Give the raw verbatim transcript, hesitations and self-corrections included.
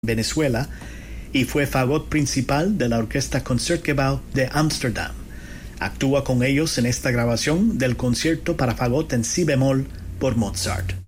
Venezuela y fue fagot principal de la Orquesta Concertgebouw de Ámsterdam. Actúa con ellos en esta grabación del concierto para fagot en si bemol por Mozart.